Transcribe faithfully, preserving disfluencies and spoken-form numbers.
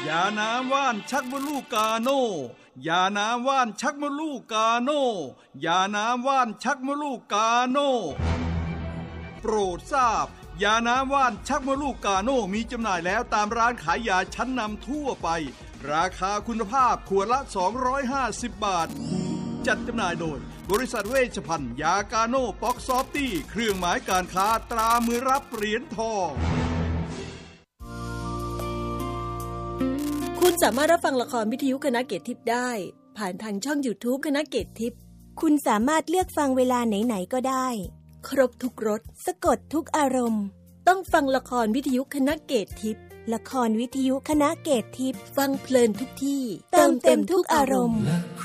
ยาน้ำว่านชักมดลูกกาโน่ยาน้ำว่านชักมดลูกกาโน่ยาน้ำว่านชักมดลูกกาโน่โปรดทราบยาน้ำว่านชักมดลูกกาโน่มีจำหน่ายแล้วตามร้านขายยาชั้นนำทั่วไปราคาคุณภาพขวดละสองร้อยห้าสิบบาทจัดจำหน่ายโดยบริษัทเวชภัณฑ์ยากาโน่ป๊อกซอฟตี้เครื่องหมายการค้าตรามือรับเหรียญทองคุณสามารถรับฟังละครวิทยุคณะเกตทิพย์ได้ผ่านทางช่อง YouTube คณะเกตทิพย์คุณสามารถเลือกฟังเวลาไหนๆก็ได้ครบทุกรสสะกดทุกอารมณ์ต้องฟังละครวิทยุคณะเกตทิพย์ละครวิทยุคณะเกตทิพย์ฟังเพลินทุกที่เติมเต็มทุกอารมณ์